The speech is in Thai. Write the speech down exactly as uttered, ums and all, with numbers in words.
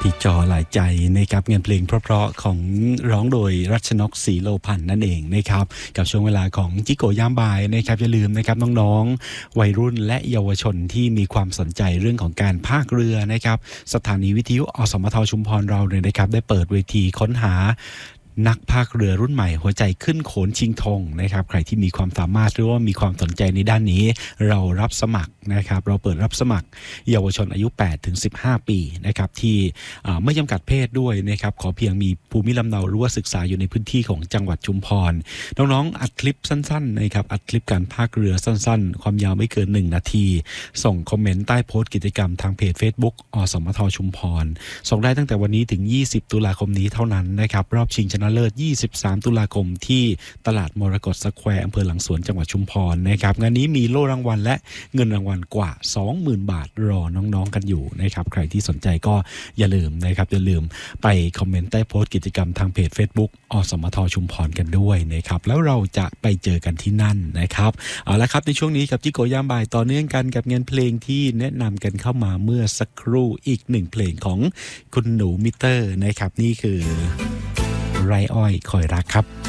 ที่จอหลายใจนะครับเงินเพลงเพราะๆของร้องโดยรัชนกศรีโลพันธ์นั่นเองนะครับกับช่วงเวลาของจิโกย่ามบ่ายนะครับอย่าลืมนะครับน้องๆวัยรุ่นและเยาวชนที่มีความสนใจเรื่องของการพากเรือนะครับสถานีวิทยุอสมทชุมพรเราเนี่ยนะครับได้เปิดเวทีค้นหานักพากเรือรุ่นใหม่หัวใจขึ้นโขนชิงธงนะครับใครที่มีความสามารถหรือว่ามีความสนใจในด้านนี้เรารับสมัครนะครับเราเปิดรับสมัครเยาวชนอายุแปดถึงสิบห้าปีนะครับที่ไม่จำกัดเพศด้วยนะครับขอเพียงมีภูมิลำเนาหรือว่าศึกษาอยู่ในพื้นที่ของจังหวัดชุมพรน้องๆอัดคลิปสั้นๆนะครับอัดคลิปการพากเรือสั้นๆความยาวไม่เกินหนึ่งนาทีส่งคอมเมนต์ใต้โพสต์กิจกรรมทางเพจ Facebook อสมทชุมพรส่งได้ตั้งแต่วันนี้ถึงยี่สิบตุลาคมนี้เท่านั้นนะครับรอบชิงชนะเลิศยี่สิบสามตุลาคมที่ตลาดมรกตสแควร์อำเภอหลังสวนจังหวัดชุมพรนะครับงานนี้มีโล่รางวัลและเงินรางวัลกว่า สองหมื่น บาทรอน้องๆกันอยู่นะครับใครที่สนใจก็อย่าลืมนะครับอย่าลืมไปคอมเมนต์ใต้โพสต์กิจกรรมทางเพจ Facebook อสมทชุมพรกันด้วยนะครับแล้วเราจะไปเจอกันที่นั่นนะครับเอาละครับในช่วงนี้กับจิโกย่ามบ่ายต่อเนื่องกันกับเงินเพลงที่แนะนำกันเข้ามาเมื่อสักครู่อีกหนึ่งเพลงของคุณหนูมิเตอร์นะครับนี่คือไรอ้อยคอยรักครับ